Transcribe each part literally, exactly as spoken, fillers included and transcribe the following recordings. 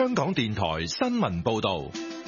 香港電台新聞報道。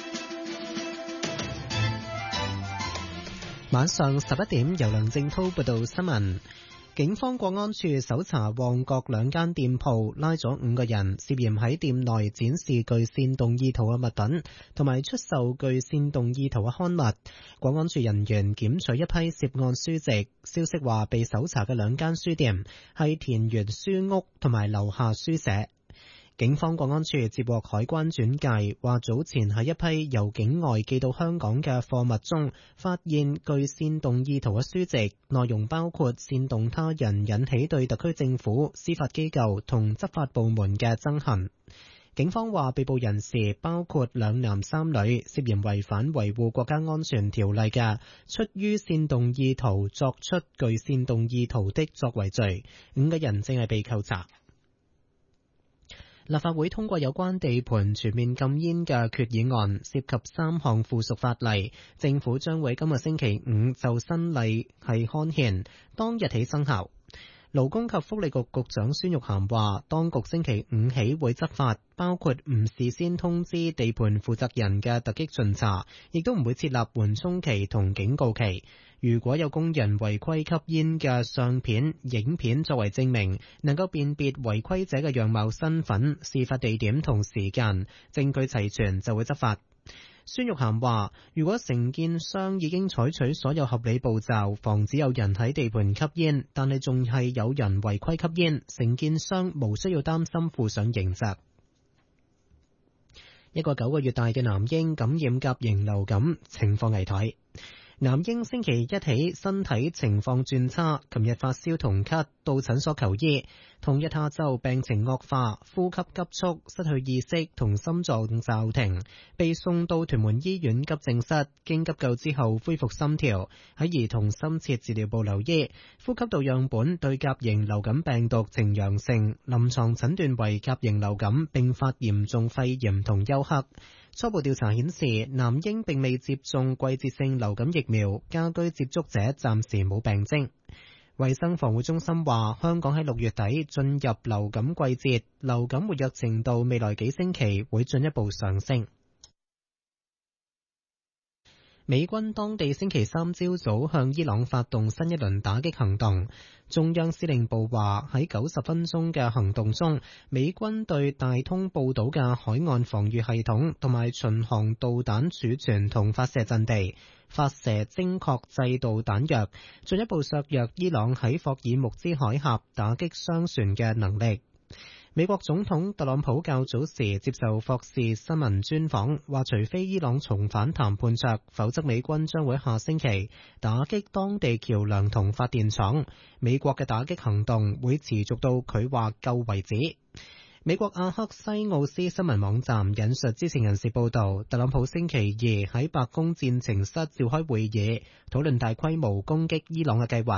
晚上十一點，由梁正濤報道新聞。警方國安處搜查旺角兩間店鋪，拉咗五個人，涉嫌喺店內展示具煽動意圖嘅物品，同埋出售具煽動意圖嘅刊物。國安處人員檢取一批涉案書籍。消息話，被搜查嘅兩間書店係田園書屋同埋樓下書社。警方國安處接獲海關轉介，話早前喺一批由境外寄到香港嘅貨物中，發現具煽動意圖嘅書籍，內容包括煽動他人引起對特區政府、司法機構同執法部門嘅憎恨。警方話，被捕人士包括兩男三女，涉嫌違反維護國家安全條例嘅，出於煽動意圖作出具煽動意圖的作為罪，五個人正係被扣查。立法會通過有關地盤全面禁煙嘅決議案，涉及三項附屬法例，政府將會今個星期五就新例係刊憲，當日起生效。勞工及福利局局長孫玉菡話，當局星期五起會執法，包括唔事先通知地盤負責人嘅突擊巡查，亦都唔會設立緩衝期同警告期。如果有工人違規吸煙嘅相片、影片作為證明，能夠辨別違規者嘅樣貌、身份、事發地點同時間，證據齊全就會執法。孫玉菡話，如果承建商已經採取所有合理步驟，防止有人喺地盤吸煙，但係仲係有人違規吸煙，承建商無需要擔心負上刑責。一個九個月大嘅男嬰感染甲型流感，情況危殆。男嬰星期一起身體情況轉差，琴日發燒同咳，到診所求醫。同日下晝病情惡化，呼吸急促，失去意識同心臟驟停，被送到屯門醫院急症室，經急救之後恢復心跳，喺兒童深切治療部留醫。呼吸道樣本對甲型流感病毒呈陽性，臨床診斷為甲型流感並發嚴重肺炎同休克。初步調查顯示，男嬰並未接種季節性流感疫苗，家居接觸者暫時冇病徵。衛生防護中心話，香港喺六月底進入流感季節，流感活躍程度未來幾星期會進一步上升。美軍當地星期三朝早向伊朗發動新一輪打擊行動。中央司令部話，喺九十分鐘嘅行動中，美軍對大通報島嘅海岸防禦系統同埋巡航導彈儲存同發射陣地發射精確制導彈藥，進一步削弱伊朗喺霍爾木茲海峽打擊商船嘅能力。美國總統特朗普較早時接受霍士新聞專訪，話除非伊朗重返談判桌，否則美軍將會下星期打擊當地橋樑同發電廠。美國嘅打擊行動會持續到佢話夠為止。美國阿克西奧斯新聞網站引述知情人士報道，特朗普星期二喺白宮戰情室召開會議，討論大規模攻擊伊朗嘅計劃。